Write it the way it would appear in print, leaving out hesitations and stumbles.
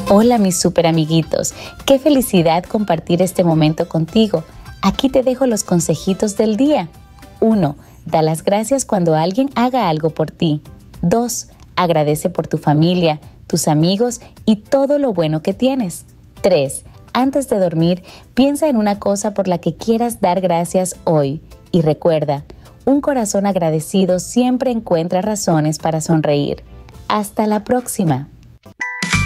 Hola mis super amiguitos, qué felicidad compartir este momento contigo. Aquí te dejo los consejitos del día. 1. Da las gracias cuando alguien haga algo por ti. 2. Agradece por tu familia, tus amigos y todo lo bueno que tienes. 3. Antes de dormir, piensa en una cosa por la que quieras dar gracias hoy. Y recuerda, un corazón agradecido siempre encuentra razones para sonreír. Hasta la próxima.